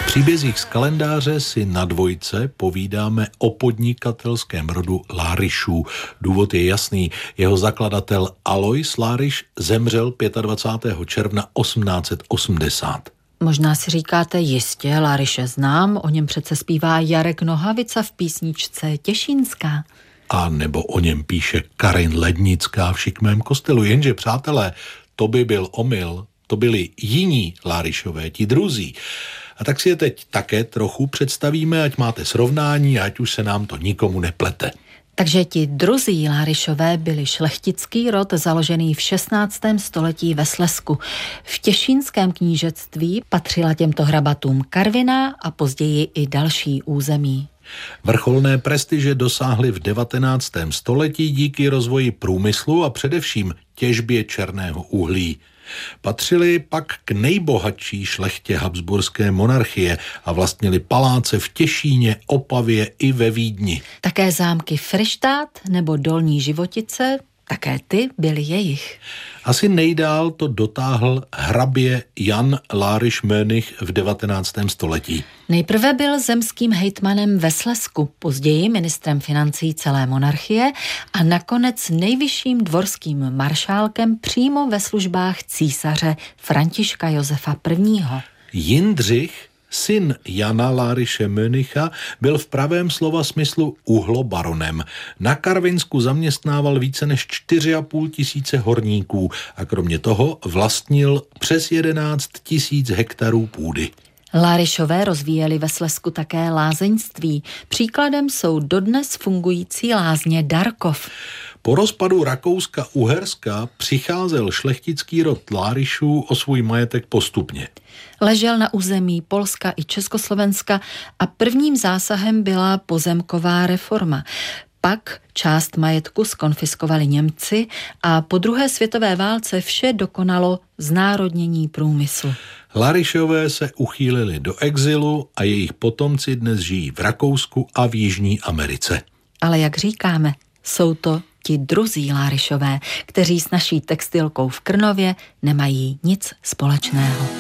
příbězích z kalendáře si na Dvojce povídáme o podnikatelském rodu Láryšů. Důvod je jasný. Jeho zakladatel Alois Láryš zemřel 25. června 1880. Možná si říkáte, jistě, Láryše znám, o něm přece zpívá Jarek Nohavica v písničce Těšínská. A nebo o něm píše Karin Lednická v Šikmém kostelu. Jenže, přátelé, to by byl omyl. To byli jiní Láryšové, ti druzí. A tak si je teď také trochu představíme, ať máte srovnání, ať už se nám to nikomu neplete. Takže ti druzí Láryšové byli šlechtický rod založený v 16. století ve Slezsku. V Těšínském knížectví patřila těmto hrabatům Karviná a později i další území. Vrcholné prestiže dosáhly v 19. století díky rozvoji průmyslu a především těžbě černého uhlí. Patřili pak k nejbohatší šlechtě habsburské monarchie a vlastnili paláce v Těšíně, Opavě i ve Vídni. Také zámky Fryštát nebo Dolní Životice, také ty byly jejich. Asi nejdál to dotáhl hrabě Jan Láryš Mönych v 19. století. Nejprve byl zemským hejtmanem ve Slezsku, později ministrem financí celé monarchie a nakonec nejvyšším dvorským maršálkem přímo ve službách císaře Františka Josefa I. Jindřich, syn Jana Láryše Mönicha, byl v pravém slova smyslu uhlobaronem. Na Karvinsku zaměstnával více než 4,5 tisíce horníků a kromě toho vlastnil přes 11 000 hektarů půdy. Láryšové rozvíjeli ve Slezsku také lázeňství. Příkladem jsou dodnes fungující lázně Darkov. Po rozpadu Rakouska-Uherska přicházel šlechtický rod Láryšů o svůj majetek postupně. Ležel na území Polska i Československa a prvním zásahem byla pozemková reforma. Pak část majetku zkonfiskovali Němci a po druhé světové válce vše dokonalo znárodnění průmyslu. Láryšové se uchýlili do exilu a jejich potomci dnes žijí v Rakousku a v Jižní Americe. Ale jak říkáme, jsou to ti druzí Láryšové, kteří s naší textilkou v Krnově nemají nic společného.